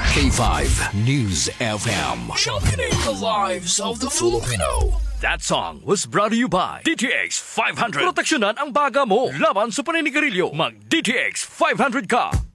K5 News FM. Championing the lives of the Filipino. That song was brought to you by DTX 500. Proteksyonan ang baga mo laban sa paninigarilyo. Mag DTX 500 ka.